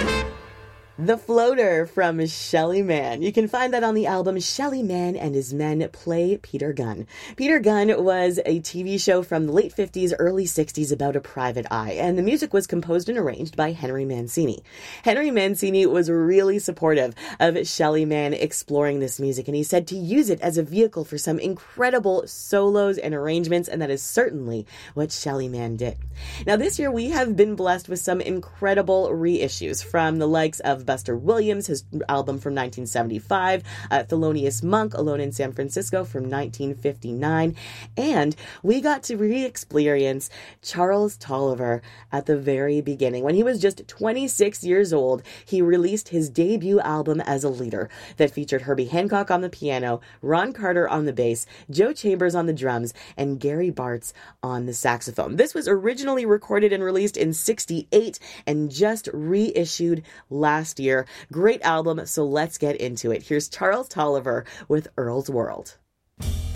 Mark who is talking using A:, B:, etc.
A: The Floater from Shelly Manne. You can find that on the album Shelly Manne and His Men Play Peter Gunn. Peter Gunn was a TV show from the late 50s, early 60s about a private eye, and the music was composed and arranged by Henry Mancini. Henry Mancini was really supportive of Shelly Manne exploring this music, and he said to use it as a vehicle for some incredible solos and arrangements, and that is certainly what Shelly Manne did. Now, this year we have been blessed with some incredible reissues from the likes of Buster Williams, his album from 1975, Thelonious Monk, Alone in San Francisco from 1959, and we got to re-experience Charles Tolliver at the very beginning. When he was just 26 years old, he released his debut album as a leader that featured Herbie Hancock on the piano, Ron Carter on the bass, Joe Chambers on the drums, and Gary Bartz on the saxophone. This was originally recorded and released in '68 and just reissued last year. Great album, so let's get into it. Here's Charles Tolliver with Earl's World.